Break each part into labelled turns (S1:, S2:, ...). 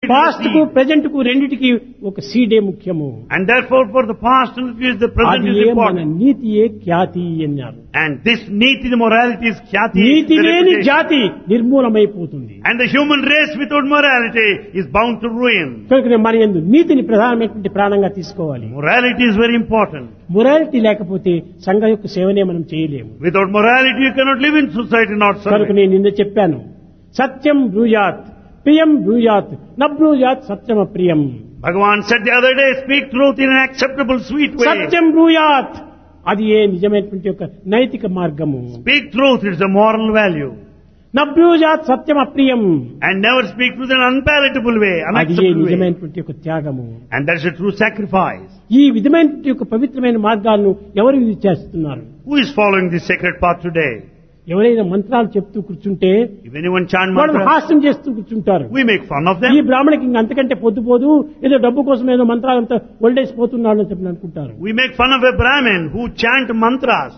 S1: Past కు present కు రెండిటికి ఒక సీడే ముఖ్యము.
S2: And therefore for the past and the future, the present
S1: అది
S2: is
S1: ఏ మన
S2: important.
S1: నీతియే ఖ్యాతి అన్నారు.
S2: And this niti, the morality is khyati.
S1: NITI
S2: the
S1: లేని
S2: reputation.
S1: జాతి నిర్మూలమైపోతుంది.
S2: And the human race without morality is bound to ruin.
S1: కనుక మన యందు నీతిని ప్రధానమైనటువంటి ప్రాణంగా తీసుకోవాలి.
S2: Morality is very important.
S1: Morality లేకపోతే సంఘం యొక్క సేవనే మనం చేయలేము.
S2: Without morality, you cannot live in society, not
S1: కనుక
S2: serve.
S1: నేను నిన్న చెప్పాను, సత్యం బ్రూయాత్ ప్రియం బ్రూయాత్ నబ్రూయాత్ సత్యం అప్రియం.
S2: Bhagavan said the other day, speak truth in an acceptable, sweet way.
S1: సత్యం బ్రూయాత్ అది ఏ నిజమైనటువంటి ఒక నైతిక మార్గము.
S2: Speak truth, it's a moral value.
S1: నబ్రూయాత్ Satyam అప్రియం
S2: And never speak truth in an unpalatable way,
S1: అది ఏ
S2: unacceptable way.
S1: నిజమైనటువంటి ఒక త్యాగము.
S2: And that's a true sacrifice.
S1: ఈ విధమైనటువంటి ఒక పవిత్రమైన మార్గాలను ఎవరు ఇది చేస్తున్నారు?
S2: Who is following this sacred path today?
S1: ఎవరైనా మంత్రాలు చెప్తూ కూర్చుంటే
S2: If anyone chant
S1: వాళ్ళు
S2: mantra,
S1: హాస్యం చేస్తూ కూర్చుంటారు.
S2: we make fun of
S1: ఈ
S2: them.
S1: బ్రాహ్మణికి ఇంక అంతకంటే పొద్దుపోదు, ఏదో డబ్బు కోసం ఏదో మంత్రాలంతా ఒళ్ళేసిపోతున్నాడు అని చెప్పి అనుకుంటారు.
S2: We make fun of a Brahmin who chant mantras.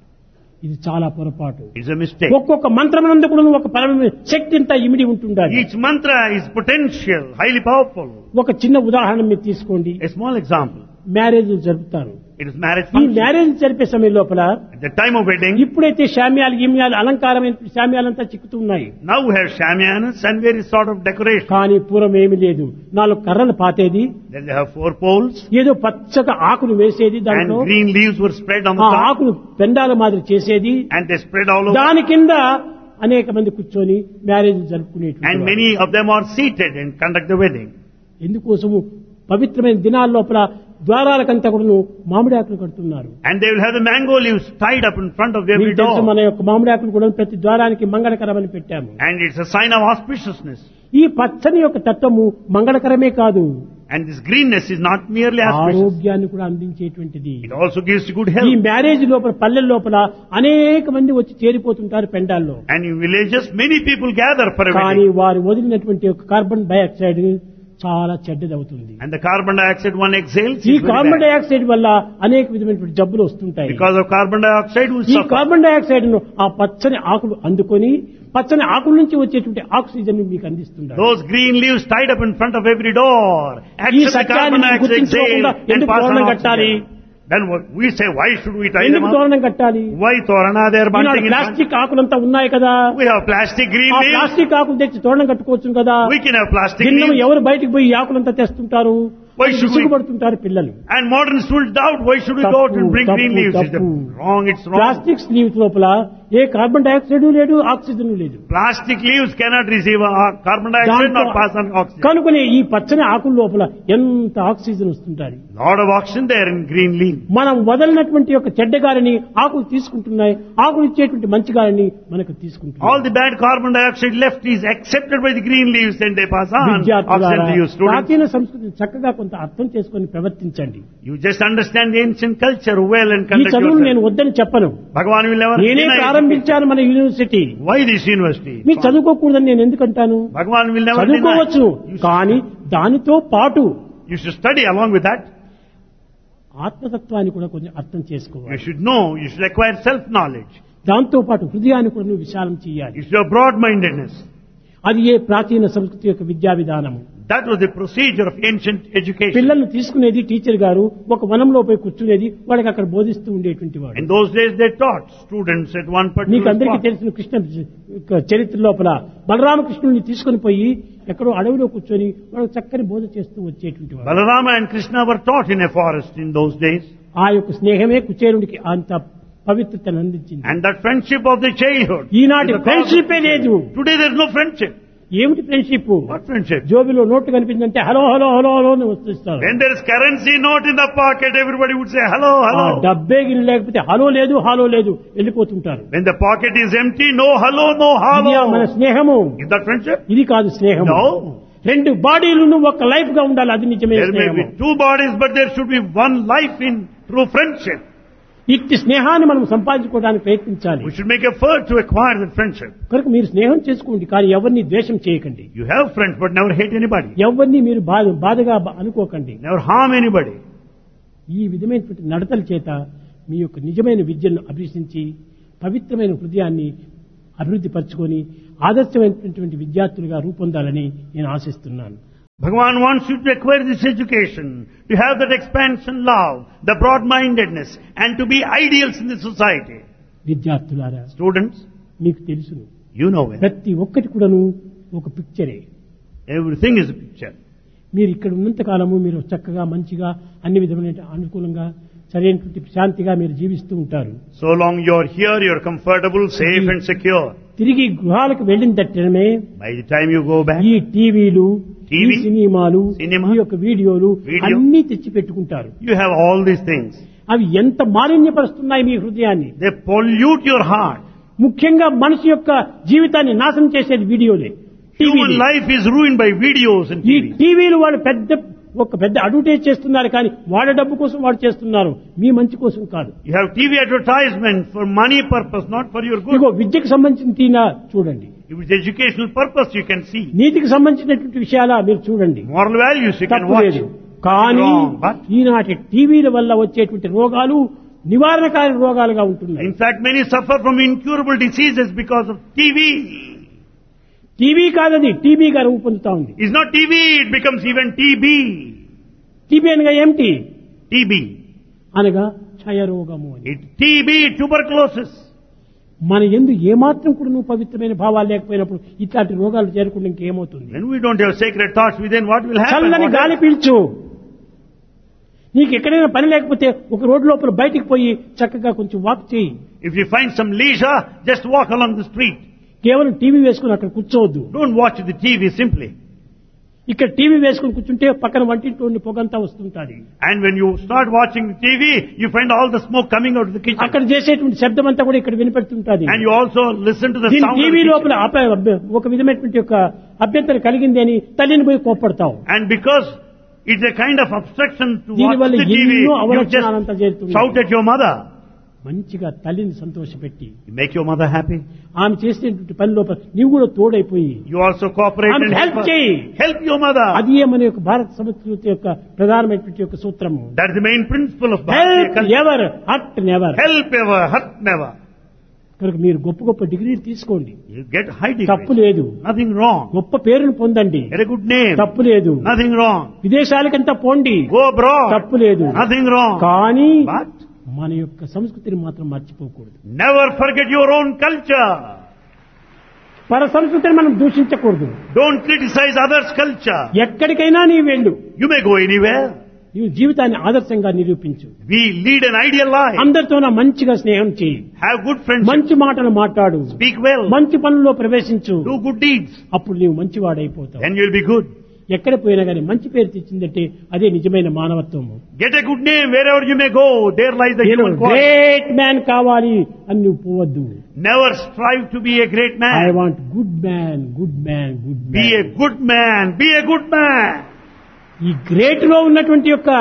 S1: ఇది చాలా పొరపాటు.
S2: It's a mistake.
S1: ఒక్కొక్క మంత్రమునందు కూడా ఒక పరమ శక్తి అంతా ఇమిడి ఉంటుండాలి.
S2: Each mantra is potential, highly powerful.
S1: ఒక చిన్న ఉదాహరణ మీరు తీసుకోండి.
S2: A small example.
S1: మ్యారేజ్ జరుపుతారు.
S2: It is marriage
S1: ఈ
S2: function.
S1: మ్యారేజ్ జరిపే సమయం లోపల
S2: At the time of wedding,
S1: ఇప్పుడైతే శామ్యాలు గిమ్యాలు అలంకారమైన శామ్యాలంతా చిక్కుతూ ఉన్నాయి.
S2: now we have shamianas and various sort of decoration.
S1: కానీ పూర్వం ఏమీ లేదు. 4 కర్రలు పాతేది,
S2: Then they have 4 poles
S1: ఏదో పచ్చగా ఆకులు వేసేది,
S2: and
S1: దాంట్లో
S2: green leaves were spread on
S1: ఆ
S2: the top,
S1: ఆకులు పెండాల మాదిరి చేసేది,
S2: and they spread all over.
S1: దాని కింద అనేక మంది కూర్చొని marriage
S2: And
S1: జరుపుకునేటువంటి
S2: many of them are seated and conduct the wedding.
S1: ఎందుకోసము పవిత్రమైన దినాల లోపల ద్వారాలకంతా కూడా మామిడి ఆకులు కడుతున్నారు.
S2: And they will have the mango leaves tied up in front of every
S1: మీకు తెలుసు,
S2: door.
S1: మన యొక్క మామిడి ఆకులు కూడా ప్రతి ద్వారానికి మంగళకరమని పెట్టాము.
S2: And it's a sign of auspiciousness.
S1: ఈ పచ్చని యొక్క తత్వము మంగళకరమే కాదు,
S2: And this greenness is not merely auspicious.
S1: ఆరోగ్యాన్ని కూడా అందించేటువంటిది.
S2: It also gives good
S1: ఈ
S2: health.
S1: మ్యారేజ్ లోపల పల్లెల లోపల అనేక మంది వచ్చి చేరిపోతుంటారు పెండాల్లో.
S2: And in villages, many people gather for a
S1: కానీ
S2: wedding.
S1: వారు వదిలినటువంటి యొక్క కార్బన్ డైఆక్సైడ్ చాలా చెడ్డదవుతుంది.
S2: And the carbon dioxide one exhales
S1: ఈ
S2: is very
S1: carbon
S2: bad.
S1: Dioxide వల్ల అనేక విధమైనటువంటి జబ్బులు వస్తుంటాయి.
S2: Because of carbon dioxide, we
S1: ఈ
S2: suffer.
S1: కార్బన్ డైఆక్సైడ్ ను ఆ పచ్చని ఆకులు అందుకొని పచ్చని ఆకుల నుంచి వచ్చేటువంటి ఆక్సిజన్ మీకు అందిస్తుంటారు.
S2: Those green leaves tied up in front of every door
S1: ఈ
S2: accept the
S1: సత్యాన్ని
S2: carbon dioxide
S1: గుర్తించుకోకుండా
S2: exhale and
S1: ఎందుకు
S2: pass on
S1: తోరణం కట్టాలి?
S2: oxygen. Then what we say, why should we tie them
S1: ఎందుకు
S2: up?
S1: తోరణం కట్టాలి?
S2: Why torana they are
S1: Eenadu
S2: bunting in front?
S1: Plastic ఆకులంతా ఉన్నాయి కదా,
S2: We have plastic green
S1: ఆ
S2: leaves.
S1: ప్లాస్టిక్ ఆకులు తెచ్చి తోరణం కట్టుకోవచ్చు కదా.
S2: We can have plastic
S1: భిన్నం
S2: leaves.
S1: ఎవరు బయటికి పోయి ఈ ఆకులంతా తెస్తుంటారు?
S2: Why should we-
S1: విసుగుపడుతుంటారు పిల్లలు.
S2: And moderns will doubt, why should we go out and bring green leaves? It's
S1: తప్పు.
S2: wrong, it's wrong.
S1: Plastic leaves లోపల ఏ కార్బన్ డైఆక్సైడ్ లేదు, ఆక్సిజన్ లేదు.
S2: Plastic leaves cannot receive carbon dioxide nor pass on oxygen.
S1: కనుకనే ఈ పచ్చని ఆకుల లోపల ఎంత oxygen వస్తుంటారు.
S2: Lot of oxygen there in green leaf.
S1: మనం వదలినటువంటి యొక్క చెడ్డ గాలిని ఆకులు తీసుకుంటున్నాయి, ఆకులు ఇచ్చేటువంటి మంచి గాలిని మనకు తీసుకుంటున్నాయి.
S2: All the bad carbon dioxide left is accepted by the green leaves and they pass on oxygen
S1: విద్యార్థులారా,
S2: to you students.
S1: ప్రాచీన సంస్కృతిని చక్కగా కొంత అర్థం చేసుకొని ప్రవర్తించండి.
S2: You just understand the ancient culture well and
S1: ఈ
S2: conduct
S1: చదువును నేను
S2: yourself.
S1: వద్దని చెప్పను.
S2: Bhagavan will never
S1: నేనే
S2: deny it.
S1: ప్రారంభించాను మన యూనివర్సిటీ.
S2: Why this university?
S1: మీరు చదువుకోకూడదని నేను ఎందుకంటాను?
S2: Bhagavan will never deny.
S1: చదువుకోవచ్చు, కానీ దానితో పాటు
S2: You should study along with that.
S1: ఆత్మతత్వాన్ని కూడా కొంచెం అర్థం చేసుకోవాలి.
S2: You should know, you should acquire self-knowledge.
S1: దాంతో పాటు హృదయాన్ని కూడా నువ్వు విశాలం చేయాలి.
S2: You should have broad-mindedness.
S1: అది ఏ ప్రాచీన సంస్కృతి యొక్క విద్యా విధానము.
S2: That was the procedure of ancient education.
S1: పిల్లల్ని తీసుకునేది టీచర్ గారు ఒక వనంలో పోయి కూర్చునేది, వాళ్ళకి అక్కడ బోధిస్తూ ఉండేటువంటి వాడు.
S2: In those days they taught students at one
S1: నీకు
S2: particular
S1: అందరికీ
S2: spot.
S1: తెలిసిన కృష్ణ చరిత్ర లోపల బలరామకృష్ణుని తీసుకుని పోయి ఎక్కడో అడవిలో కూర్చొని వాళ్ళకి చక్కని బోధ చేస్తూ వచ్చేటువంటి వాడు.
S2: Balarama and Krishna were taught in a forest in those days.
S1: ఆ యొక్క స్నేహమే కుచేరుడికి అంత పవిత్రతను అందించింది.
S2: And that friendship of the childhood.
S1: ఈనాటి
S2: is the cause of
S1: friendship లేదు.
S2: Today there is no friendship.
S1: ఏమిటి friendship?
S2: What friendship?
S1: జోబిలో note కనిపించిందంటే hello hello hello hello అని వస్తున్నారు.
S2: When there is currency note in the pocket, everybody would say hello,
S1: ఆ
S2: hello.
S1: డబ్బే గిరి లేకపోతే hello లేదు hollow లేదు వెళ్ళిపోతుంటారు.
S2: When the pocket is empty, no hello, no
S1: ఇది మన
S2: hello.
S1: స్నేహము.
S2: Is that friendship?
S1: ఇది కాదు స్నేహము.
S2: No.
S1: రెండు బాడీలను ఒక లైఫ్ గా ఉండాలి, అది నిజమైన
S2: There may
S1: స్నేహము.
S2: be 2 bodies, but there should be one life in true friendship.
S1: ఇట్టి స్నేహాన్ని మనం సంపాదించుకోవడానికి ప్రయత్నించాలి.
S2: We should make effort to acquire that friendship.
S1: కనుక మీరు స్నేహం చేసుకోండి, కానీ ఎవరిని ద్వేషం చేయకండి.
S2: You have friends, but never hate anybody.
S1: ఎవరిని మీరు బాధగా అనుకోకండి.
S2: Never harm anybody.
S1: ఈ విధమైనటువంటి నడతల చేత మీ యొక్క నిజమైన విద్యను అభ్యసించి పవిత్రమైన హృదయాన్ని అభివృద్ధి పరచుకొని ఆదర్శమైనటువంటి విద్యార్థులుగా రూపొందాలని నేను ఆశిస్తున్నాను.
S2: Bhagavan wants you to acquire this education, to have that expansion love, the broad-mindedness, and to be ideals in the society.
S1: విద్యార్థులారా,
S2: Students,
S1: మీకు తెలుసును,
S2: you know it.
S1: ప్రతి ఒక్కటి కూడాను ఒక పిక్చరే.
S2: Everything is a picture.
S1: మీరు ఇక్కడ ఉన్నంత కాలము మీరు చక్కగా మంచిగా అన్ని విధమైన అనుకూలంగా సరైనటువంటి శాంతిగా మీరు జీవిస్తూ ఉంటారు.
S2: So long you are here, you are comfortable, safe and secure.
S1: తిరిగి గృహాలకు వెళ్ళిన తట్టమే
S2: By the time you go back,
S1: ఈ టీవీలు, ఈ
S2: TV,
S1: సినిమాలు,
S2: cinema,
S1: ఈ యొక్క వీడియోలు
S2: video,
S1: అన్ని తెచ్చి పెట్టుకుంటారు.
S2: you have all these things.
S1: అవి ఎంత మాలిన్యపరుస్తున్నాయి మీ హృదయాన్ని.
S2: They pollute your heart.
S1: ముఖ్యంగా మనిషి యొక్క జీవితాన్ని నాశనం చేసేది వీడియోలే.
S2: Human life is ruined by videos and
S1: ఈ
S2: TV.
S1: టీవీలు వాళ్ళు ఒక పెద్ద అడ్వర్టైజ్ చేస్తున్నారు, కానీ వాళ్ళ డబ్బు కోసం వాళ్ళు చేస్తున్నారు, మీ మంచి కోసం కాదు.
S2: You have TV advertisement for money purpose, not for your good.
S1: ఇదిగో విద్యకు సంబంధించిన తీనా చూడండి,
S2: If it's educational purpose, you can see.
S1: నీతికి సంబంధించినటువంటి విషయాల మీరు చూడండి,
S2: Moral values, you can
S1: తప్పు
S2: watch.
S1: లేదు. కానీ
S2: Wrong, but-
S1: ఈనాటి టీవీల వల్ల వచ్చేటువంటి రోగాలు నివారణకారి రోగాలుగా ఉంటున్నాయి.
S2: In fact, many suffer from incurable diseases because of TV.
S1: TV కాదది, టీబీగా రూపొందుతా ఉంది.
S2: It's not TV, it becomes even TB.
S1: TB అనగా ఏమిటి?
S2: TB.
S1: అనగా క్షయరోగము అని.
S2: TB, tuberculosis.
S1: మన యందు ఏమాత్రం కూడా నువ్వు పవిత్రమైన భావాలు లేకపోయినప్పుడు ఇట్లాంటి రోగాలు చేరకుండా ఇంకేమవుతుంది?
S2: When we don't have sacred thoughts within, what will happen?
S1: చల్లని గాలి పీల్చు. నీకు ఎక్కడైనా పని లేకపోతే ఒక రోడ్డు లోపల బయటికి పోయి చక్కగా కొంచెం వాక్ చేయి.
S2: If you find some leisure, just walk along the street.
S1: కేవలం టీవీ వేసుకుని అక్కడ కూర్చోవద్దు.
S2: Don't watch the TV simply.
S1: ఇక్కడ టీవీ వేసుకుని కూర్చుంటే పక్కన వంటింటి పొగంతా వస్తుంటాది.
S2: And when you start watching the TV, you find all the smoke coming out of the kitchen.
S1: అక్కడ చేసేటువంటి శబ్దం అంతా కూడా ఇక్కడ వినపడుతుంటాది.
S2: And you also listen to the
S1: దీని
S2: sound of
S1: టీవీ
S2: the
S1: లోపల
S2: kitchen.
S1: ఒక విధమైనటువంటి ఒక అభ్యంతరం కలిగింది అని తల్లిని పోయి కోప్పడతావు.
S2: And because it's a kind of obstruction to watch
S1: దీనివల్ల
S2: the TV,
S1: ఎన్నో
S2: you
S1: అవలక్షణాలంతా
S2: just
S1: చేరుతున్నాయి.
S2: shout at your mother.
S1: మంచిగా తల్లిని సంతోషపెట్టి
S2: You make your mother happy.
S1: ఆమె చేసేటువంటి పని లోపల నీవు కూడా తోడైపోయి
S2: You also cooperate
S1: ఆమె
S2: and
S1: హెల్ప్
S2: help her.
S1: చేయి.
S2: Help your mother.
S1: అది మన యొక్క భారత సంస్కృతి యొక్క ప్రధానమైనటువంటి యొక్క సూత్రము.
S2: That's the main principle of Bharatiya
S1: help
S2: culture.
S1: Ever hurt never.
S2: Help ever, hurt never.
S1: కనుక మీరు గొప్ప గొప్ప డిగ్రీలు తీసుకోండి,
S2: You get high
S1: తప్పు
S2: degree.
S1: లేదు.
S2: Nothing wrong.
S1: గొప్ప పేరును పొందండి,
S2: Get a good name.
S1: తప్పు లేదు.
S2: Nothing wrong.
S1: విదేశాలకంతా పోండి,
S2: Go abroad.
S1: తప్పు లేదు.
S2: Nothing wrong.
S1: కానీ
S2: But
S1: మన యొక్క సంస్కృతిని మాత్రం మర్చిపోకూడదు.
S2: never forget your own culture.
S1: పర సంస్కృతిని మనం దూషించకూడదు.
S2: Don't criticize others' culture.
S1: ఎక్కడికైనా నీ వెళ్ళు,
S2: You may go anywhere.
S1: నీవు జీవితాన్ని ఆదర్శంగా నిరూపించు.
S2: We lead an ideal life.
S1: అందరితో మంచిగా స్నేహం చేయి,
S2: Have good friendship.
S1: మంచి మాటలు మాట్లాడు,
S2: Speak well.
S1: మంచి పనుల్లో ప్రవేశించు.
S2: Do good deeds.
S1: అప్పుడు నీవు మంచివాడైపోతావు.
S2: Then you'll be good.
S1: ఎక్కడ పోయినా కానీ మంచి పేరు తెచ్చిందంటే అదే నిజమైన మానవత్వము.
S2: Get a good name wherever you may go. There lies the
S1: నేను
S2: human quality.
S1: గ్రేట్ మ్యాన్ కావాలి అని నువ్వు పోవద్దు.
S2: Never strive to be a great
S1: I
S2: man.
S1: Want good man, good man, good
S2: Be a
S1: man.
S2: good man. Be a good man.
S1: ఈ great లో ఉన్నటువంటి యొక్క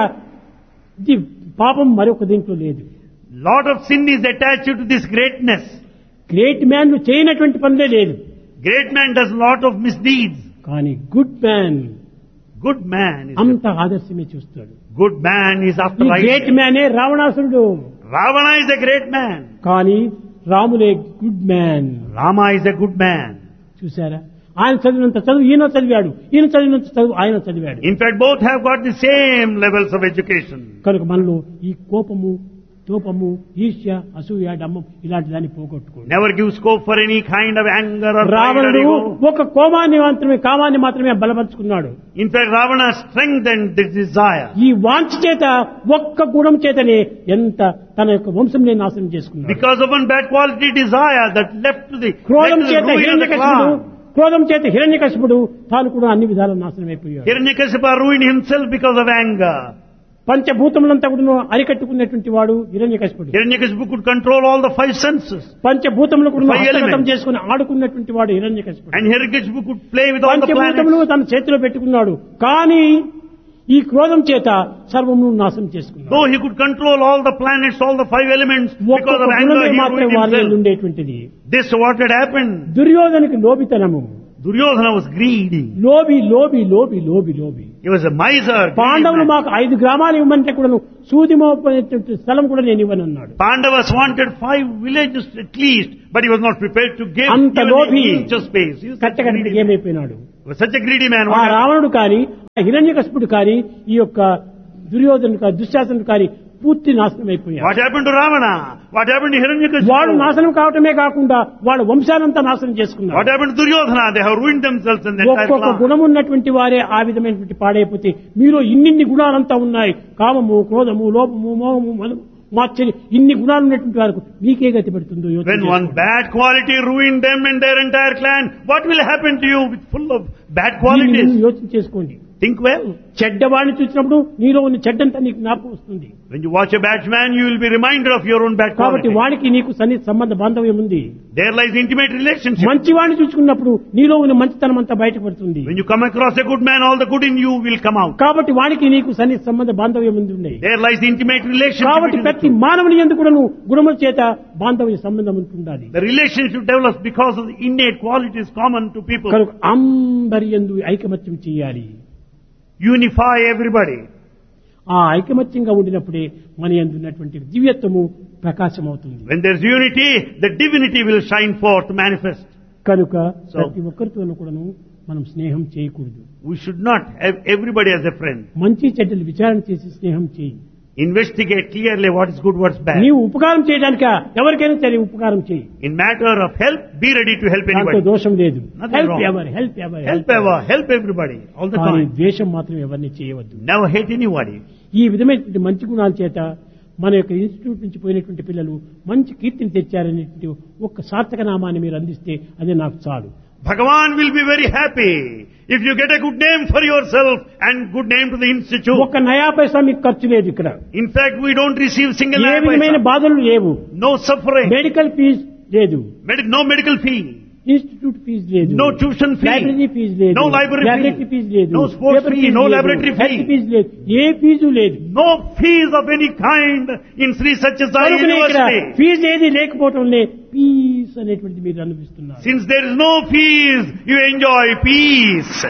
S1: ఇది పాపం మరొక దీంట్లో లేదు.
S2: Lot of sin is attached to this greatness.
S1: Great man చేయనటువంటి పనులే లేదు.
S2: Great man does lot of misdeeds.
S1: కానీ good man
S2: Good man is
S1: అంత ఆదర్శమే చూస్తాడు.
S2: good man is after
S1: ఈ గ్రేట్
S2: right.
S1: మ్యానే రావణాసురుడు,
S2: Ravana is a great man.
S1: కానీ రాములే good man.
S2: Rama is a good man.
S1: చూసారా, ఆయన చదివినంత చదువు ఈయన చదివాడు, ఈయన చదివినంత చదువు ఆయన చదివాడు.
S2: In fact, both have got the same levels of education.
S1: కనుక మనలో ఈ కోపము, తోపము, ఈర్ష్య, అసూయ, డమ్మం ఇలాంటి దాన్ని పోగొట్టుకోండి.
S2: Never give scope for any kind of anger or pride or
S1: రావణుడు
S2: ego.
S1: ఒక కామాన్ని మాత్రమే బలపరుచుకున్నాడు.
S2: In fact, Ravana strengthened this desire.
S1: ఈ వాంఛ చేత ఒక్క గుణం చేతనే ఎంత తన యొక్క వంశంనే నాశనం చేసుకున్నాడు.
S2: Because of one bad quality desire that led to the
S1: క్రోధం చేత
S2: ruin of the
S1: హిరణ్యకశిపుడు,
S2: clan.
S1: క్రోధం చేత హిరణ్యకశిపుడు తాను కూడా అన్ని విధాల నాశనం అయిపోయాడు.
S2: Hiranyakasipa ruined himself because of anger.
S1: పంచభూతములంతా కూడా అరికట్టుకున్నటువంటి వాడు హిరణ్యకశిపుడు.
S2: Hiranyakasipu could control all the five senses.
S1: పంచభూతములు కూడా
S2: Five
S1: హస్తగతం
S2: elements.
S1: చేసుకుని ఆడుకున్నటువంటి వాడు హిరణ్యకశిపుడు.
S2: And Hiranyakasipu could play with all the
S1: పంచభూతములు
S2: planets.
S1: తన చేతిలో పెట్టుకున్నాడు, కానీ ఈ క్రోధం చేత సర్వము నాశనం చేసుకున్నాడు.
S2: Though he could control all the planets, all the five elements, because
S1: ఒక్కొక్క
S2: of anger
S1: గుణమే
S2: he
S1: మాత్రం
S2: ruined
S1: వారిలో
S2: himself.
S1: ఉండేటువంటిది.
S2: This what had happened.
S1: దుర్యోధనకి లోబితనము,
S2: Duryodhana was greedy.
S1: లోబి లోబి లోబి లోబి లోబి.
S2: He was a miser. greedy
S1: పాండవులు
S2: man.
S1: మాకు 5 గ్రామాలు ఇవ్వమంటే కూడా సూది మోపేటువంటి స్థలం కూడా నేను ఇవ్వనన్నాడు.
S2: Pandavas wanted 5 villages at least, but he was not prepared to give
S1: అంత
S2: even
S1: లోభి
S2: an inch of space. He was such a
S1: కట్టకట్టకి
S2: greedy man.
S1: ఏమైపోయినాడు?
S2: Was such a greedy man.
S1: ఆ
S2: What happened?
S1: రావణుడు కానీ ఆ హిరణ్యకశిపుడు కానీ ఈ యొక్క దుర్యోధనుడు కానీ దుశ్శాసనుడు కానీ పూర్తి నాశనం అయిపోయారు.
S2: What happened to Ravana? What happened to Hiranyakashipu?
S1: వాళ్ళు నాశనం కావటమే కాకుండా వాళ్ళ వంశానంతా నాశనం చేసుకున్నారు.
S2: What happened to Duryodhana? They have ruined themselves and the entire
S1: ఒక్కొక్క
S2: clan.
S1: గుణం ఉన్నటువంటి వారే ఆ విధమైనటువంటి పాడైపోతే మీరు ఇన్నిన్ని గుణాలంతా ఉన్నాయి, కామము, క్రోధము, లోపము, మోహము, మదము, మాత్సర్యం, ఇన్ని గుణాలు ఉన్నటువంటి వారికి మీకే గతి పెడుతుందో యోచన
S2: When one
S1: చేసుకోండి.
S2: bad quality ruined them and their entire clan, what will happen to you with full of bad
S1: దీన్ని
S2: qualities?
S1: మీరు యోచన చేసుకోండి.
S2: Think well.
S1: చెడ్డవాడిని చూసినప్పుడు నీలో ఉన్న చెడ్డంతా నీకు జ్ఞాపకం వస్తుంది.
S2: When you watch a bad man, you will be reminded of your own bad
S1: కాబట్టి
S2: quality.
S1: వాడికి నీకు సన్నిహిత సంబంధ బాంధవ్యం ఉంది.
S2: There lies intimate relationship.
S1: మంచివాడిని చూసుకున్నప్పుడు నీలో ఉన్న మంచితనం అంతా బయటపడుతుంది.
S2: When you come across a good man, all the good in you will come out.
S1: కాబట్టి వాడికి నీకు సన్నిహిత సంబంధ బాంధవ్యం ఉంది.
S2: There lies intimate relationship.
S1: కాబట్టి
S2: between the
S1: ప్రతి
S2: two.
S1: మానవుని ఎందుకు కూడా గుణముల చేత బాంధవ్య సంబంధం ఉంటుండాలి.
S2: The relationship develops because of the innate qualities common to people.
S1: కనుక అందరి యందు ఐకమత్యం చేయాలి.
S2: Unify everybody.
S1: ఆ ఐకమత్యంగా ఉండినప్పుడే మన యందు ఉన్నటువంటి దివ్యత్వము ప్రకాశం అవుతుంది.
S2: When there's unity, the divinity will shine forth, manifest.
S1: కనుక
S2: So-
S1: ప్రతి ఒక్కరితోనూ కూడాను మనం స్నేహం చేయకూడదు.
S2: We should not have everybody as a friend.
S1: మంచి చెడ్డలు విచారణ చేసి స్నేహం చేయి.
S2: Investigate clearly what is good, what's bad.
S1: నీవు ఉపకారం చేయడానిక ఎవరికైనా సరే ఉపకారం చేయి,
S2: In matter of help, be ready to help
S1: దాంట్లో
S2: anybody.
S1: దోషం లేదు.
S2: Nothing
S1: help
S2: wrong.
S1: Ever help ever
S2: Help ever, help everybody, all the
S1: కానీ
S2: time.
S1: ద్వేషం మాత్రం ఎవరిని చేయవద్దు.
S2: Never hate anybody.
S1: ఈ విధమైనటువంటి మంచి గుణాల చేత మన యొక్క ఇన్స్టిట్యూట్ నుంచి పోయినటువంటి పిల్లలు మంచి కీర్తిని తెచ్చారనేటువంటి ఒక్క సార్థక నామాన్ని మీరు అందిస్తే అదే నాకు చాలు.
S2: Bhagavan will be very happy if you get a good name for yourself and good name to the institute.
S1: ఒక్క నయా పైసా మీకు ఖర్చు లేదు ఇక్కడ.
S2: In fact, we don't receive single
S1: A
S2: naya
S1: విధమైన
S2: paisa.
S1: బాధలు లేవు.
S2: No suffering.
S1: మెడికల్ ఫీజు లేదు,
S2: No medical fee.
S1: Institute fee లేదు,
S2: No tuition fee.
S1: Library fee లేదు,
S2: No library
S1: laboratory
S2: fee.
S1: Fee లేదు,
S2: No sports
S1: paper
S2: fee,
S1: fee
S2: no
S1: లేదు,
S2: laboratory fee.
S1: Health fee లేదు, ఏ fee లేదు.
S2: No fees of any kind in Sri Satyasai
S1: కనుకనే ఇక్కడ
S2: University.
S1: Fee ఏది లేకపోవటంలే piece అనేటువంటిది మీరు అనుభవిస్తున్నారు.
S2: Since there is no fees, you enjoy peace.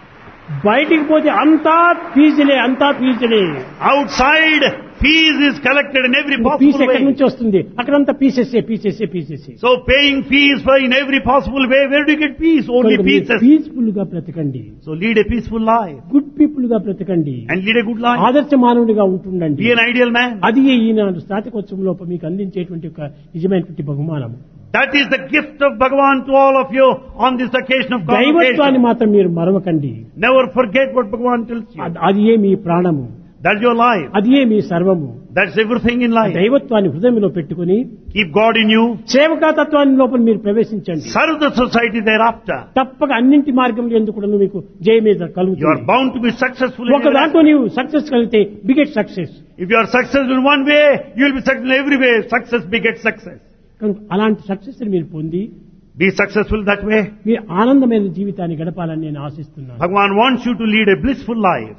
S1: బయటికి పోతే అంతా ఫీజులే, అంతా ఫీజులే.
S2: Outside, fees is collected in every
S1: fee
S2: possible
S1: ఎక్కడి
S2: way.
S1: నుంచి వస్తుంది? అక్కడంతా pieces.
S2: So paying fees for in every possible way, where do you get peace? Only pieces.
S1: Peaceful గా బ్రతకండి,
S2: So lead a peaceful life
S1: good people గా బ్రతకండి,
S2: and lead a good life.
S1: ఆదర్శ మానవుడిగా ఉంటుండండి.
S2: Be an ideal man.
S1: అది ఈనాడు స్నాతకోత్సవం లోపల మీకు అందించేటువంటి ఒక నిజమైనటువంటి బహుమానం.
S2: That is the gift of Bhagavan to all of you on this occasion of
S1: దైవత్వాన్ని
S2: convocation.
S1: మాత్రం మీరు మరవకండి.
S2: Never forget what Bhagavan tells you.
S1: అది ఏ మీ ప్రాణము,
S2: That's your life.
S1: అది ఏ మీ సర్వము.
S2: That's everything in life.
S1: దైవత్వాన్ని హృదయంలో పెట్టుకుని
S2: Keep God in you.
S1: సేవకా తత్వాన్ని లోపల మీరు ప్రవేశించండి.
S2: Serve the society thereafter.
S1: తప్పక అన్నింటి మార్గంలో ఎందుకు కూడా మీకు జయమేద
S2: You are
S1: కలుగుతుంది.
S2: bound to be successful in
S1: ఒక
S2: your
S1: దాంట్లో
S2: life.
S1: నీవు సక్సెస్ కలిగితే beget success.
S2: If you are successful in one way, you will be successful in every way. Success begets success.
S1: కనుక అలాంటి సక్సెస్ మీరు పొంది
S2: Be successful that way.
S1: మీ ఆనందమైన జీవితాన్ని గడపాలని నేను ఆశిస్తున్నాను.
S2: Bhagavan wants you to lead a blissful life.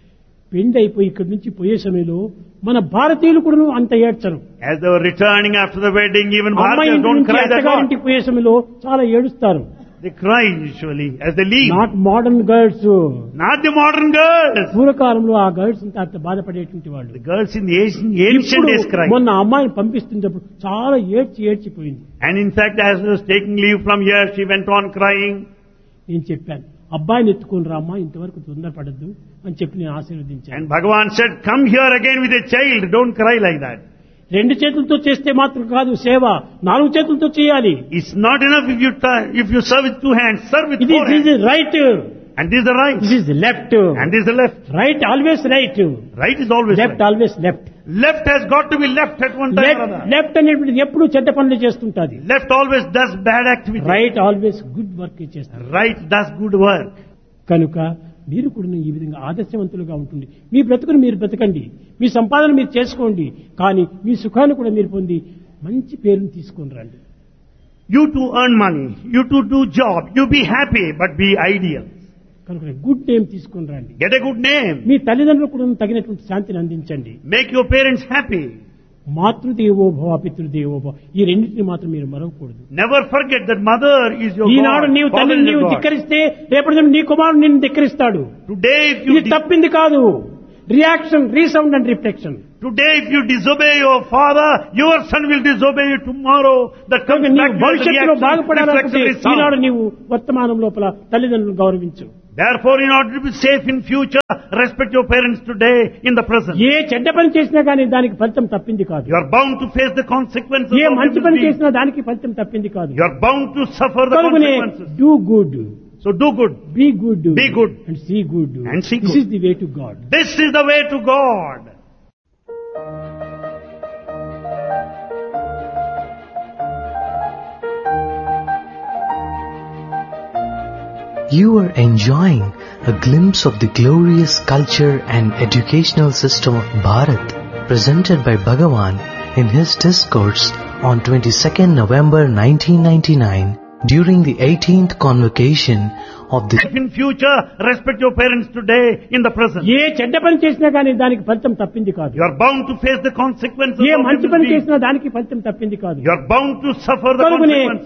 S1: పెండి అయిపోయి ఇక్కడి నుంచి పోయే సమయంలో మన భారతీయులు కూడా అంత ఏడ్చరు.
S2: As they were returning after the wedding, even
S1: అమ్మాయి
S2: Bharatians
S1: ఇంటి
S2: don't
S1: నుంచి
S2: cry that much.
S1: అత్తగారింటికి పోయే సమయంలో చాలా ఏడుస్తారు.
S2: They cry usually as they leave.
S1: Not modern girls.
S2: Not the modern girls.
S1: పూర్వకాలంలో ఆ గర్ల్స్ అంతా అంత బాధపడేటువంటి వాళ్ళు.
S2: The girls in the ancient
S1: ఇప్పుడు
S2: days cry.
S1: మొన్న అమ్మాయిని పంపిస్తున్నప్పుడు చాలా ఏడ్చిపోయింది.
S2: And in fact, as she was taking leave from here, she went on crying.
S1: నేను చెప్పాను, అబ్బాయిని ఎత్తుకొని రామ్మా, ఇంతవరకు తొందరపడద్దు అని చెప్పి నేను ఆశీర్వదించాను.
S2: And Bhagavan said, come here again with a child. Don't cry like that.
S1: రెండు చేతులతో చేస్తే మాత్రం కాదు సేవ, నాలుగు చేతులతో చేయాలి.
S2: It's not enough if you serve with two hands. Serve with four hands.
S1: This is right,
S2: And this is the right.
S1: this is left.
S2: And this is the left.
S1: Right always right,
S2: Right is always
S1: left
S2: right.
S1: always left.
S2: Left has got to be left at one time or other.
S1: Left అనేటువంటిది ఎప్పుడు చెడ్డ పనులు చేస్తుంటది.
S2: Left always does bad activity.
S1: Right always good work చేస్తారు.
S2: Right does good work.
S1: కనుక మీరు కూడా ఈ విధంగా ఆదర్శవంతులుగా ఉంటుంది. మీ బ్రతుకును మీరు బ్రతకండి, మీ సంపాదన మీరు చేసుకోండి, కానీ మీ సుఖాన్ని కూడా మీరు పొంది మంచి పేరును తీసుకొని రండి.
S2: You to earn money, you to do job, you be happy, but be ideal.
S1: కనుక గుడ్ నేమ్ తీసుకొని రండి.
S2: Get a good name.
S1: మీ తల్లిదండ్రులకు కూడా తగినటువంటి శాంతిని అందించండి.
S2: Make your parents happy.
S1: మాతృదేవో భవ పితృదేవో భవ, ఈ రెండింటిని మాత్రం మీరు మరవకూడదు.
S2: Never forget that mother is your
S1: Eenadu
S2: God.
S1: నీవు
S2: Father
S1: తల్లిని
S2: is
S1: నీవు
S2: your God.
S1: ధిక్కరిస్తే రేపటి నీ కుమారుడు నిన్ను ధిక్కరిస్తాడు.
S2: Today if
S1: ఇది
S2: you
S1: తప్పింది కాదు. Reaction, resound and reflection.
S2: Today if you disobey your father, your son will disobey you tomorrow. That comes
S1: కనుక
S2: back
S1: నీవు
S2: to the
S1: భవిష్యత్తులో
S2: reaction,
S1: బాగుపడాలనుకుంటే
S2: reflection is
S1: Eenadu
S2: sound.
S1: నీవు వర్తమానం లోపల తల్లిదండ్రులను గౌరవించు.
S2: Therefore, in order to be safe in future, respect your parents today in the present.
S1: ఏ చెడ్డ పని చేసినా కానీ దానికి ఫలితం తప్పింది కాదు.
S2: You are bound to face the consequences
S1: A
S2: of
S1: మంచి
S2: your
S1: పని
S2: misdeeds.
S1: చేసినా దానికి ఫలితం తప్పింది కాదు.
S2: You are bound to suffer the
S1: కనుకనే
S2: consequences.
S1: Do good,
S2: So do good.
S1: Be good,
S2: Be good.
S1: And see good.
S2: And see
S1: this
S2: good.
S1: Is the way to God.
S2: This is the way to God.
S3: You are enjoying a glimpse of the glorious culture and educational system of Bharat, presented by Bhagavan in his discourse on 22nd November 1999 during the 18th convocation of the
S2: In future, respect your parents today in the present.
S1: ఏ చెడ్డ పని చేసినా కానీ దానికి ఫలితం తప్పింది కాదు.
S2: You are bound to face the consequences
S1: A
S2: of
S1: మంచి
S2: your
S1: పని
S2: misdeeds.
S1: చేసినా దానికి ఫలితం తప్పింది కాదు.
S2: You are bound to suffer the
S1: కనుకనే
S2: consequences.